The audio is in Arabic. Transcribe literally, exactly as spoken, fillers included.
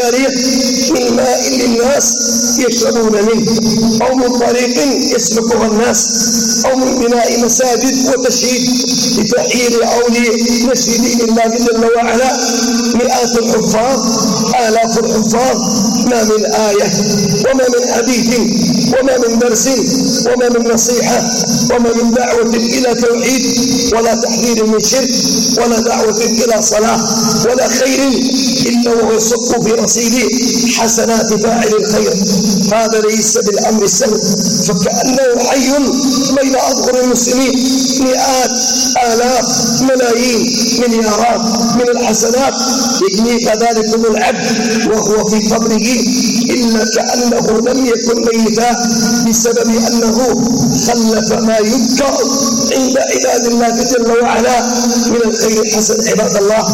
آنية من ماء للناس يشربون منه، أو من طريق يسلكها الناس، أو من بناء مساجد وتشييد لتحيير أو لنشر دين الله جل وعلا. مئات الحفاظ، آلاف الحفاظ، ما من آية وما من حديث وما من درس وما من نصيحة وما من دعوة إلى توحيد ولا تحذير من شرك ولا دعوة إلى صلاة ولا خير إلا وهو يصب في رصيد حسنات فاعل الخير. هذا ليس بالأمر السهل، فكأنه حي بين أظهر المسلمين، مئات آلاف ملايين مليارات من الحسنات يجني كذلك العبد وهو في قبره، إلا كأنه لم يكن ميتا بسبب أنه خلف ما يذكر عند عباد الله جل وعلا من الخير الحسن. عباد الله،